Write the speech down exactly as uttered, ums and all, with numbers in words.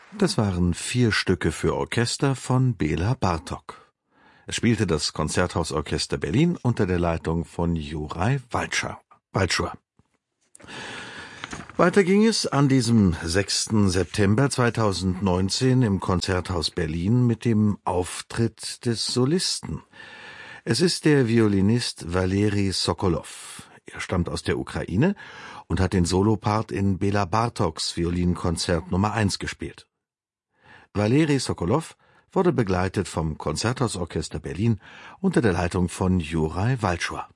Das waren vier Stücke für Orchester von Bela Bartok. Es spielte das Konzerthausorchester Berlin unter der Leitung von Juraj Walczua. Weiter ging es an diesem sechsten September zweitausendneunzehn im Konzerthaus Berlin mit dem Auftritt des Solisten. Es ist der Violinist Valeri Sokolow. Er stammt aus der Ukraine und hat den Solopart in Bela Bartoks Violinkonzert Nummer eins gespielt. Valeri Sokolow wurde begleitet vom Konzerthausorchester Berlin unter der Leitung von Juraj Walczua.